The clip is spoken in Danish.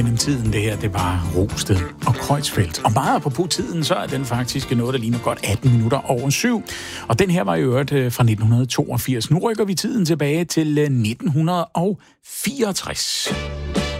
Gennem tiden, det her, det var Rosted og Kreuzfeldt. Og meget apropos tiden, så er den faktisk noget, der ligner godt 18 minutter over 7. Og den her var i øvrigt fra 1982. Nu rykker vi tiden tilbage til 1964.